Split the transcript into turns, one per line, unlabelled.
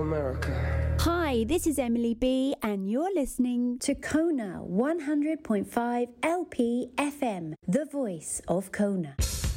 America.
Hi, this is Emily B, and you're listening
to Kona 100.5 LP FM, the voice of Kona.